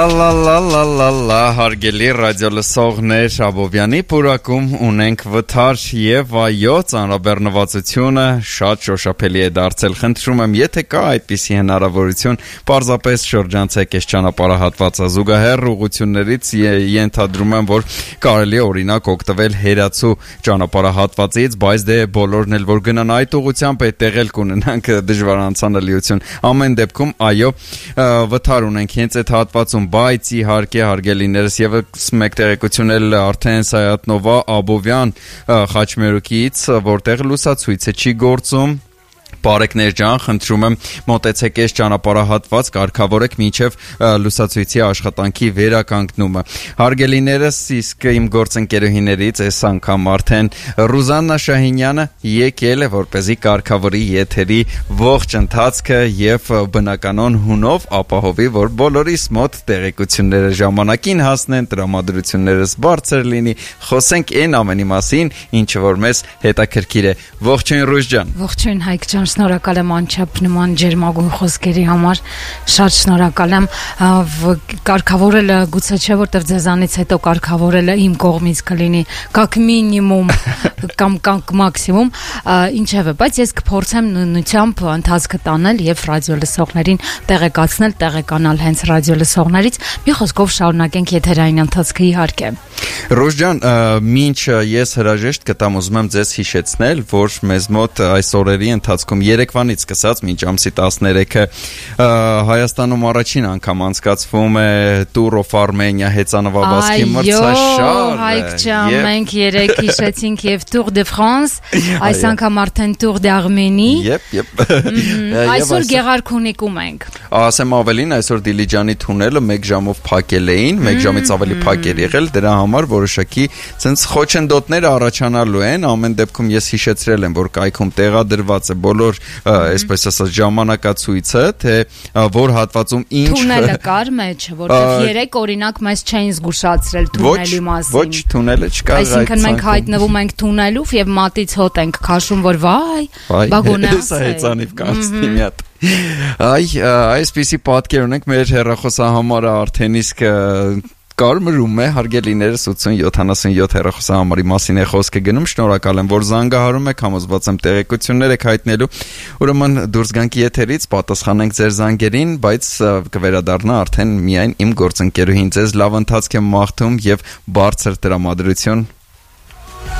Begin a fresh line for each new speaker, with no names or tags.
Հարգելի ռադիոլսողներ, Աբովյանի պուրակում ունենք վթար եւ այո, ծանրաբեռնվածությունը շատ շոշափելի է դարձել։ Խնդրում եմ, եթե կա այդպիսի հնարավորություն, պարզապես շրջանցեք այս ճանապարհատվածը։ Զուգահեռ ուղղություններից ենթադրում եմ, որ կարելի է օրինակ օգտվել Հերացու ճանապարհատվածից, բայց դե բոլորն էլ որ գնան այդ ուղղությամբ, այդտեղ էլ կունենանք դժվար անցանելիություն։ Ամեն դեպքում, այո, վթար ունենք հենց այդ հատվածում, բայց իհարկե հարգելիներս եւս մեկ տեղեկություն էլ արդեն Սայատնովա Աբովյան խաչմերուկից, որտեղ լուսացույցը չի գործում։ Բարեկներ ջան, խնդրում եմ մոտեցեք այս ճանապարհատված, կարգավորեք մինչև լուսացույցի աշխատանքի վերականգնումը։ Հարգելիներս, իսկ իմ գործընկերուհիներից այս անգամ արդեն Ռուզաննա Շահինյանը եկել է, որպեսզի կարգավորի եթերի ողջ ընթացքը եւ բնականon հունով ապահովի, որ բոլորիս մոտ տեղեկությունները ժամանակին հասնեն, տրամադրություններս բարձր լինի, խոսենք այն ամենի մասին, ինչը որ մեզ հետաքրքիր է։ Ողջույն Ռուժ ջան։
Ողջույն Հայկ ջան, շնորհակալ եմ անչափ նման ջերմագույն խոսքերի համար, շատ շնորհակալ եմ, կարգավորելը գուցե չէ, որտեվ ձեզանից հետո կարգավորելը իմ կողմից կլինի как մինիմում կամ մաքսիմում, ինչևէ, բայց ես կփորձեմ նույնությամբ ընթացքը տանել եւ ռադիոլսողներին տեղեկացնել, տեղեկանալ հենց ռադիոլսողներից, մի խոսքով շարունակենք եթերային ընթացքը իհարկե։
Ռուժ ջան, մինչ ես հրաժեշտ կտամ, ուզում եմ ձեզ հիշեցնել, որ մեզ մոտ այս օրերի ընթացքում երեկվանից սկսած մինչ ամսի 13-ը Հայաստանում առաջին անգամ անցկացվում է Tour of Armenia հեծանվաբազկի մրցաշարը։
Այո, Հայկ ջան, մենք երեք հիշեցինք եւ Tour de France, այս անգամ արդեն Tour d'Arménie։
Եփ։
Այսօր Գեղարքունիքում ենք։
Ասեմ ավելին, այսօր Դիլիջանի թունելը 1 ժամով փակել էին, 1 ժամից ավելի փակ էր եղել, դրա համար որոշակի ցենց խոչընդոտներ առաջանալու են, ամեն դեպքում ես հիշեցրել եմ, որ կայքում տեղադրված է բոլոր, այսպես ասած, ժամանակացույցը, թե որ հատվածում ինչ
թունելը կար մեջը, որտեղ երեք օրինակ մեզ չէին զգուշացրել թունելի մասին։
Ոչ, թունելը չկար։
Այսինքն մենք հայտնվում ենք թունելով եւ մատից հոտ ենք քաշում, որ վայ, բագոնը
հեծանիվ կանցնի մի հատ։ Այսպիսի պատկեր ունենք, մեր հեռախոսահամարը արդեն իսկ կարմրում է, հարգելիներս 8077 հեռախոսահամարի մասին է խոսքը գնում, շնորհակալ եմ, որ զանգահարում եք, համոզված եմ տեղեկություններ եք հայտնելու, ուրեմն դուրս գանք եթերից, պատասխանենք ձեր զանգերին, բայց կվերադառնա արդեն միայն իմ գործընկերուհին, ձեզ լավ ընթացք եմ մաղթում եւ բարձր տրամադրություն